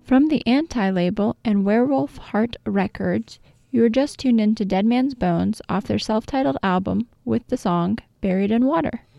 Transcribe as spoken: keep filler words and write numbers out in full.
From the Anti label and Werewolf Heart Records, you were just tuned into Dead Man's Bones off their self-titled album with the song Buried in Water.